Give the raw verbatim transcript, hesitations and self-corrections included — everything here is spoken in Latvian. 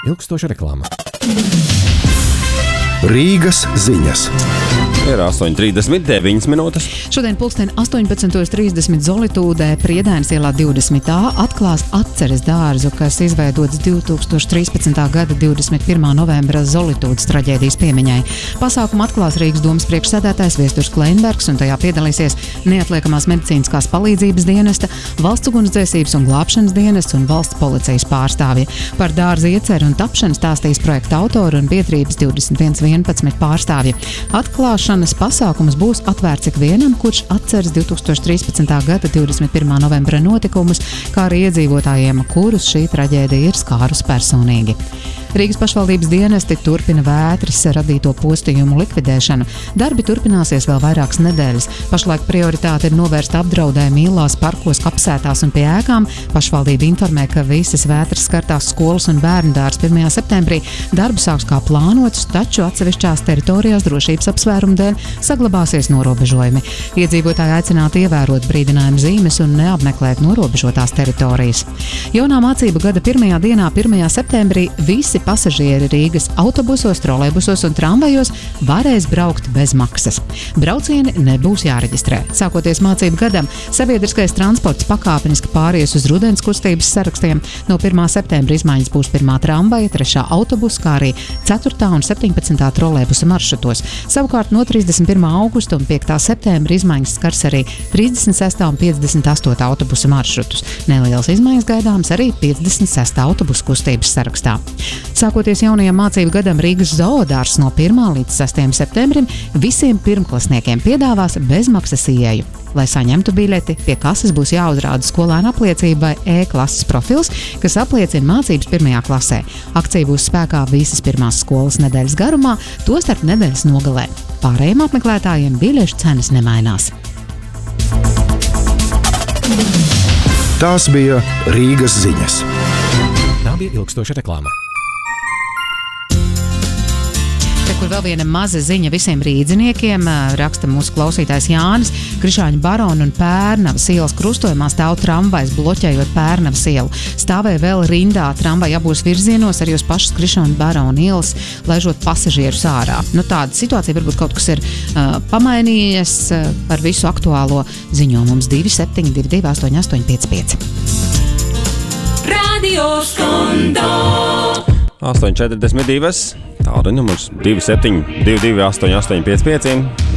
ilgstoša reklāma. Rīgas ziņas. Ir astoņi trīsdesmit deviņas minūtes. Šodien pulksten astoņpadsmit trīsdesmit Zolitūdē Priedēnas ielā divdesmit A atklās atceres dārzu, kas izveidots divi tūkstoši trīspadsmitā gada divdesmit pirmā novembra Zolitūdes traģēdijas piemiņai. Pasākumu atklās Rīgas domas priekšsēdētājs Viesturs Kleinbergs, un tajā piedalīsies neatliekamās medicīniskās palīdzības dienesta, valsts ugunsdzēsības un glābšanas dienests un valsts policijas pārstāvji. Par dārza ieceru un tapšanu stāstīs projekta autori un biedrības divdesmit viens vienpadsmit pārstāvji. Atklāšanas pasākums būs atvērts ikvienam, kurš atceras divi tūkstoši trīspadsmitā gada divdesmit pirmā novembra notikumus, kā arī iedzīvotājiem, kurus šī traģēdija ir skārus personīgi. Rīgas pašvaldības dienesti turpina vētras radīto postījumu likvidēšanu. Darbi turpināsies vēl vairākas nedēļas. Pašlaik prioritāte ir novērst apdraudējumu ielās, parkos, kapsētās un pie ēkām. Pašvaldība informē, ka visas vētras skartās skolas un bērnu dārzs pirmajā septembrī darbu sāks kā plānots, taču atsevišķās teritorijās drošības apsvērumu dēļ saglabāsies norobežojumi. Iedzīvotāji aicināti ievērot brīdinājumu zīmes un neapmeklēt norobežotās teritorijas. Jaunā mācību gada pirmajā dienā, pirmajā septembrī, visi pasažieri Rīgas autobusos, trolejbusos un tramvajos varēs braukt bez maksas. Braucieni nebūs jāreģistrē. Sākoties mācību gadam, sabiedriskais transports pakāpeniski pāries uz rudens kustības sarakstiem. No pirmā septembra izmaiņas būs pirmā tramvaja, trešā autobusa, kā arī ceturtā un septiņpadsmitā trolejbusa maršrutos. Savukārt no trīsdesmit pirmā augusta un piektā septembra izmaiņas skars arī trīsdesmit sestā un piecdesmit astotā autobusa maršrutus. Nelielas izmaiņas gaidāmas arī piecdesmit sestā autobusa kustības sarakstā. Sākoties jaunajam mācību gadam, Rīgas zoodārs no pirmā līdz sestajam septembrim visiem pirmklasniekiem piedāvās bezmaksas ieeju. Lai saņemtu biļeti, pie kases būs jāuzrāda skolēna apliecība vai E-klases profils, kas apliecina mācības pirmajā klasē. Akcija būs spēkā visas pirmās skolas nedēļas garumā, tostarp nedēļas nogalē. Pārējiem apmeklētājiem biļešu cenas nemainās. Tās bija Rīgas ziņas. Tā bija ilgstoša reklāma. Kur vēl viena maza ziņa visiem rīdziniekiem, raksta mūsu klausītājs Jānis. Krišāņu Barona un Pērnavas ielas krustojumā stāv tramvajs, bloķējot Pērnavas ielu. Stāvēja vēl rindā tramvaja abos virzienos, arī uz pašas Krišāņu Barona ielas, laižot pasažierus ārā. Nu, tāda situācija varbūt kaut kas ir uh, pamainījies. Uh, par visu aktuālo ziņo mums divi septiņi divi divi astoņi astoņi pieci pieci. Radio Skondo astoņi četrdesmit divi. Tāda numurs divi septiņi divi divi astoņi astoņi pieci pieci.